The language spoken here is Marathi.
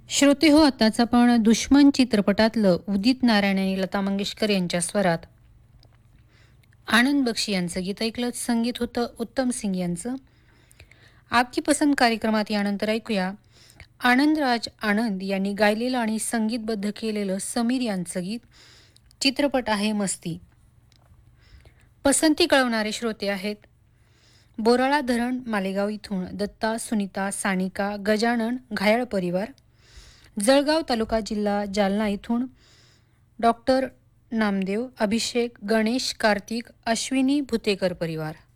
श्रोते हो, आताच आपण दुश्मन चित्रपटातलं उदित नारायण आणि लता मंगेशकर यांच्या स्वरात आनंद बक्षी यांचं गीत ऐकलं. संगीत होतं उत्तम सिंग यांचं. आपकी पसंद कार्यक्रमात यानंतर ऐकूया आनंदराज आनंद यांनी गायलेलं आणि संगीतबद्ध केलेलं समीर यांचं गीत. चित्रपट आहे मस्ती. पसंती कळवणारे श्रोते आहेत बोराळा धरण मालेगाव इथून दत्ता, सुनीता, सानिका, गजानन घायाळ परिवार. जळगाव तालुका जिल्हा जालना इथून डॉक्टर नामदेव, अभिषेक, गणेश, कार्तिक, अश्विनी भुतेकर परिवार.